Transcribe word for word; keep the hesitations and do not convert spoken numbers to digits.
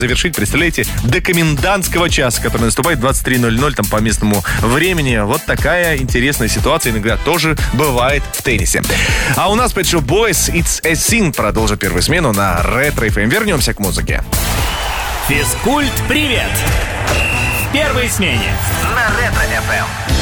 завершить, представляете, до комендантского часа, который наступает двадцать три ноль ноль там по местному времени. Вот такая интересная ситуация иногда тоже бывает в теннисе. А у нас Pet Shop Boys It's a Sin продолжит первую смену на Ретро эф эм. Вернемся к музыке. Физкульт, привет! В первой смене на Ретро эф эм.